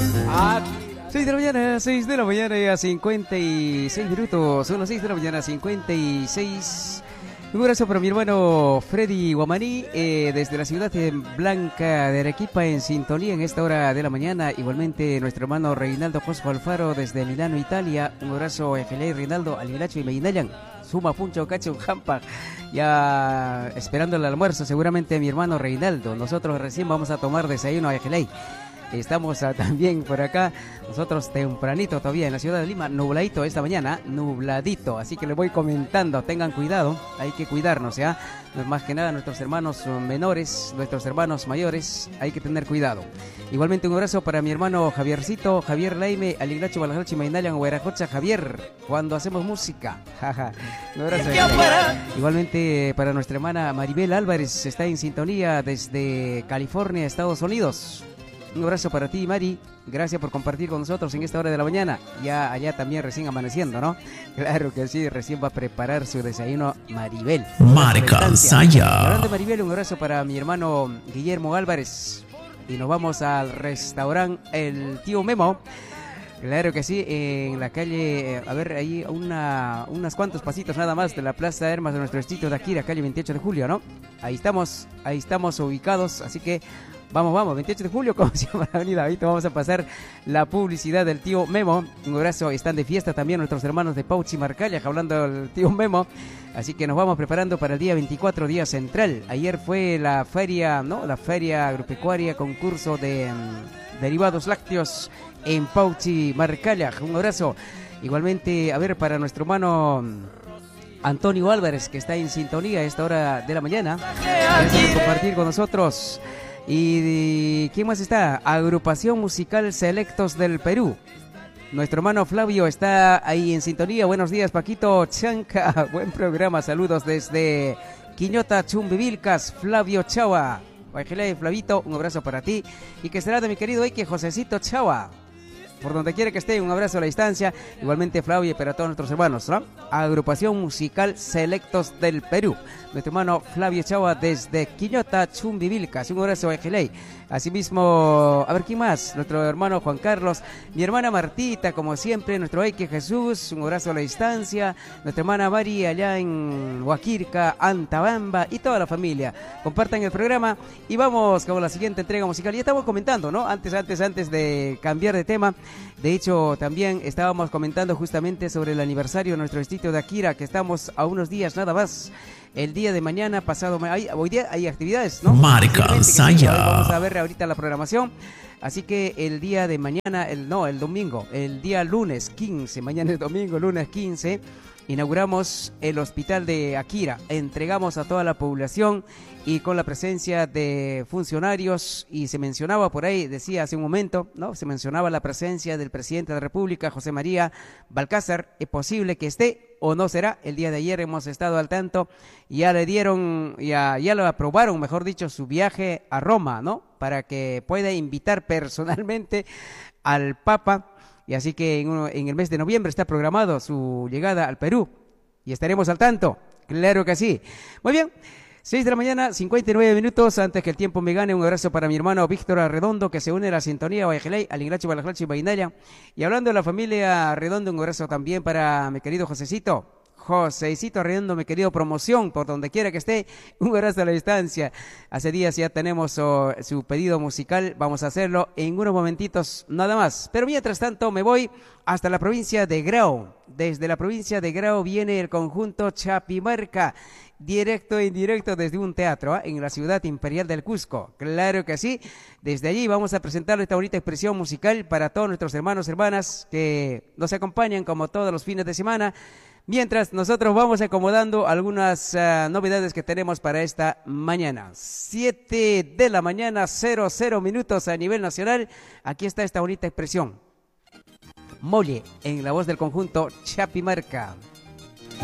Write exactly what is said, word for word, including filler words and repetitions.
seis de la mañana, seis de la mañana, ya cincuenta y seis minutos. Son las seis de la mañana, cincuenta y seis. Un abrazo para mi hermano Freddy Guamaní, eh, desde la ciudad de Blanca de Arequipa, en sintonía en esta hora de la mañana. Igualmente nuestro hermano Reinaldo Cosco Alfaro desde Milano, Italia. Un abrazo, Ejelei, Reinaldo, Alilacho y Meinayan. Suma Puncho Cacho Jampa, ya esperando el almuerzo seguramente mi hermano Reinaldo. Nosotros recién vamos a tomar desayuno a Ejelei. Estamos uh, también por acá, nosotros tempranito todavía en la ciudad de Lima, nubladito esta mañana, nubladito, así que les voy comentando, tengan cuidado, hay que cuidarnos, ¿ya? Más que nada nuestros hermanos menores, nuestros hermanos mayores, hay que tener cuidado. Igualmente un abrazo para mi hermano Javiercito, Javier Laime, Aliglacho, Balajrachi, Mainalan, Hueracocha, Javier, cuando hacemos música, jaja, un abrazo. Igualmente para nuestra hermana Maribel Álvarez, está en sintonía desde California, Estados Unidos. Un abrazo para ti, Mari. Gracias por compartir con nosotros en esta hora de la mañana. Ya allá también recién amaneciendo, ¿no? Claro que sí, recién va a preparar su desayuno Maribel. Marca Saya. Hablando de Maribel, un abrazo para mi hermano Guillermo Álvarez. Y nos vamos al restaurante El Tío Memo. Claro que sí, en la calle, a ver, ahí una, unas cuantos pasitos nada más de la Plaza de Armas de nuestro distrito de Akira, calle veintiocho de julio, ¿no? Ahí estamos, ahí estamos ubicados, así que vamos, vamos, veintiocho de julio, ¿cómo se llama la avenida? Ahorita vamos a pasar la publicidad del Tío Memo. Un abrazo, están de fiesta también nuestros hermanos de Pauchi Marcalla, hablando del Tío Memo. Así que nos vamos preparando para el día veinticuatro, día central. Ayer fue la feria, ¿no? La feria agropecuaria, concurso de um, derivados lácteos en Pauchi Marcalla. Un abrazo. Igualmente, a ver, para nuestro hermano Antonio Álvarez, que está en sintonía a esta hora de la mañana. Gracias por compartir con nosotros. ¿Y quién más está? Agrupación Musical Selectos del Perú. Nuestro hermano Flavio está ahí en sintonía. Buenos días, Paquito Chanca. Buen programa. Saludos desde Quiñota, Chumbivilcas. Flavio Chava. Guaygelé, Flavito, un abrazo para ti. Y que será de mi querido Ike Josecito Chava. Por donde quiera que esté, un abrazo a la distancia. Igualmente Flavio y para todos nuestros hermanos, ¿no? Agrupación Musical Selectos del Perú. Nuestro hermano Flavio Chava desde Quiñota, Chumbivilcas. Un abrazo a Ejelei. Asimismo, a ver, ¿quién más? Nuestro hermano Juan Carlos, mi hermana Martita, como siempre, nuestro Eike Jesús, un abrazo a la distancia, nuestra hermana Mari allá en Huaquirca, Antabamba y toda la familia. Compartan el programa y vamos con la siguiente entrega musical. Ya estamos comentando, ¿no? Antes, antes, antes de cambiar de tema, de hecho, también estábamos comentando justamente sobre el aniversario de nuestro distrito de Akira, que estamos a unos días nada más. El día de mañana, pasado, hay, hoy día hay actividades, ¿no? Marca Saya. Vamos a ver ahorita la programación. Así que el día de mañana, el no, el domingo, el día lunes quince, mañana es domingo, lunes quince, inauguramos el hospital de Akira. Entregamos a toda la población y con la presencia de funcionarios, y se mencionaba por ahí, decía hace un momento, ¿no? Se mencionaba la presencia del presidente de la República, José María Balcázar. Es posible que esté o no será. El día de ayer hemos estado al tanto, ya le dieron, ya, ya lo aprobaron, mejor dicho, su viaje a Roma, ¿no? Para que pueda invitar personalmente al Papa. Y así que en, uno, en el mes de noviembre está programado su llegada al Perú. Y estaremos al tanto. Claro que sí. Muy bien. seis de la mañana, cincuenta y nueve minutos. Antes que el tiempo me gane, un abrazo para mi hermano Víctor Arredondo, que se une a la sintonía Guayageley, al Ingracho, Balajlacho y Bainaya. Y hablando de la familia Arredondo, un abrazo también para mi querido Josecito. Josécito Arredondo, mi querido Promoción, por donde quiera que esté, un abrazo a la distancia. Hace días ya tenemos oh, su pedido musical, vamos a hacerlo en unos momentitos nada más. Pero mientras tanto me voy hasta la provincia de Grau. Desde la provincia de Grau viene el conjunto Chapimarca, directo e indirecto desde un teatro ¿eh? en la ciudad imperial del Cusco. Claro que sí, desde allí vamos a presentar esta bonita expresión musical para todos nuestros hermanos y hermanas que nos acompañan como todos los fines de semana. Mientras nosotros vamos acomodando algunas uh, novedades que tenemos para esta mañana. siete de la mañana, cero cero minutos a nivel nacional. Aquí está esta bonita expresión. Molle, en la voz del conjunto Chapimarca.